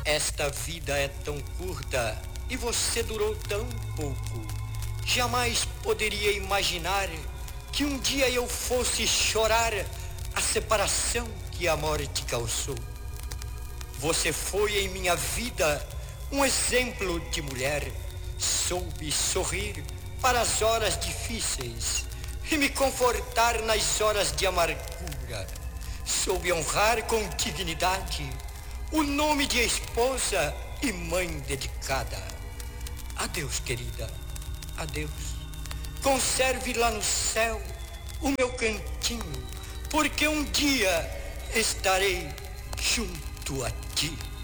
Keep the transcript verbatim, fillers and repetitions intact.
Esta vida é tão curta e você durou tão pouco. Jamais poderia imaginar que um dia eu fosse chorar a separação que a morte causou. Você foi em minha vida um exemplo de mulher. Soube sorrir para as horas difíceis e me confortar nas horas de amargura. Soube honrar com dignidade o nome de esposa e mãe dedicada. Adeus, querida, adeus. Conserve lá no céu o meu cantinho, porque um dia estarei junto a ti.